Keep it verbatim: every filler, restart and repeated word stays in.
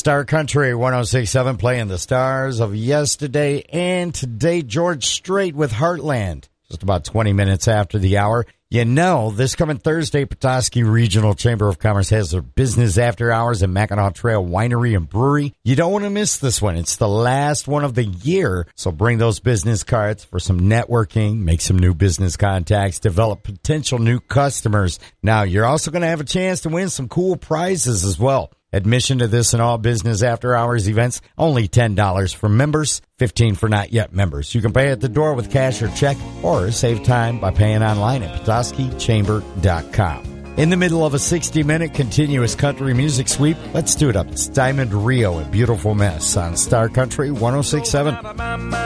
Star Country one oh six point seven, playing the stars of yesterday and today. George Strait with Heartland. Just about twenty minutes after the hour. You know, this coming Thursday, Petoskey Regional Chamber of Commerce has their business after hours at Mackinac Trail Winery and Brewery. You don't want to miss this one. It's the last one of the year, so bring those business cards for some networking, make some new business contacts, develop potential new customers. Now, you're also going to have a chance to win some cool prizes as well. Admission to this and all business after-hours events, only ten dollars for members, fifteen dollars for not yet members. You can pay at the door with cash or check, or save time by paying online at Petoskey Chamber dot com. In the middle of a sixty-minute continuous country music sweep, let's do it up. It's Diamond Rio and Beautiful Mess on Star Country one oh six point seven.